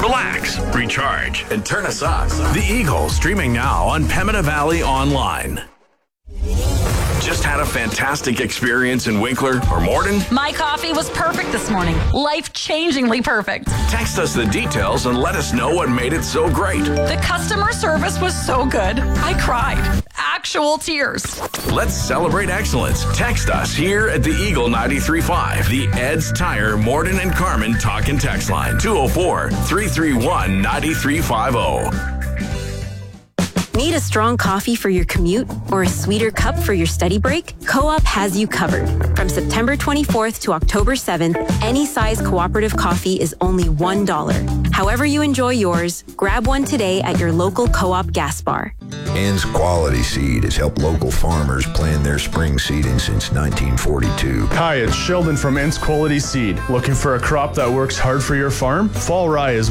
relax, recharge, and turn us up. The Eagle, streaming now on Pembina Valley Online. Just had a fantastic experience in Winkler or Morden? My coffee was perfect this morning. Life-changingly perfect. Text us the details and let us know what made it so great. The customer service was so good. I cried. Actual tears. Let's celebrate excellence. Text us here at the Eagle 93.5, the Ed's Tire Morden and Carmen talk and text line, 204-331-9350. Need a strong coffee for your commute or a sweeter cup for your study break? Co-op has you covered. From September 24th to October 7th, any size cooperative coffee is only $1. However you enjoy yours, grab one today at your local Co-op gas bar. Ann's Quality Seed has helped local farmers plan their spring seeding since 1942. Hi, it's Sheldon from Ann's Quality Seed. Looking for a crop that works hard for your farm? Fall rye is